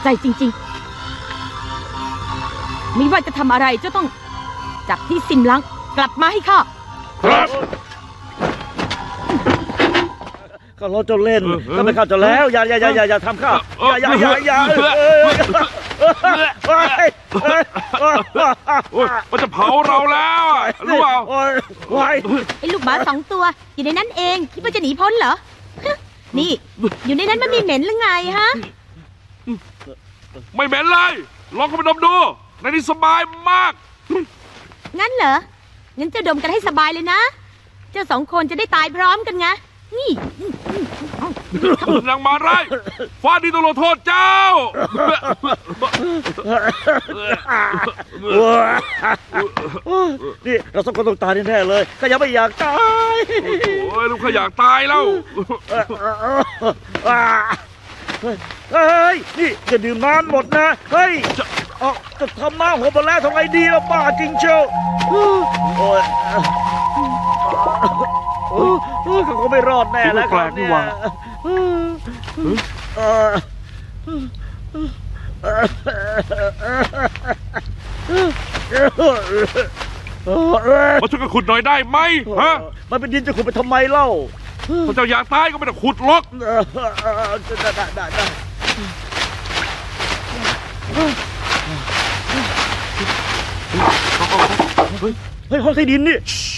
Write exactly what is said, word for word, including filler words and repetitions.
ใจจริงๆไม่ว่าจะทำอะไรเจ้าต้องจับที่ซิมลังกลับมาให้ข้าครับก็เราจะเล่นก็ไม่เข้าจะแล้วอย่าอย่าอย่าอย่าอย่าทำข้าอย่าอย่าอย่ามันจะเผาเราแล้วรู้เปล่าไอ้ลูกหมาสองตัวอยู่ในนั้นเองคิดว่าจะหนีพ้นเหรอนี่อยู่ในนั้นมันมีเหม็นหรือไงฮะไม่เหม็นเลยลองเข้าไปดมดูในนี้สบายมากงั้นเหรองั้นเจ้าดมกันให้สบายเลยนะเจ้าสองคนจะได้ตายพร้อมกันไงนี่นางมาไร้ฟ้าดีต้องลงโทษเจ้านี่เราสองคนต้องตายแน่เลยข้ายังไม่อยากตายโอ้ยลูกข้าอยากตายแล้วเฮ้ยนี่จะดื่มน้ำหมดนะเฮ้ยจะจะทำน้ำหัวปลาแล้วทำไงดีล่ะป้าจริงเชียวโอ้ยเขาคงไม่รอดแน่แล้วครับเนี่ยมาช่วยกันขุดหน่อยได้ไหมฮะมันเป็นดินจะขุดไปทำไมเล่าพระเจ้าอยากตายก็ไม่ต้องขุดหรอกได้ได้ได้ได้เฮ้ยห้องใต้ดินนี่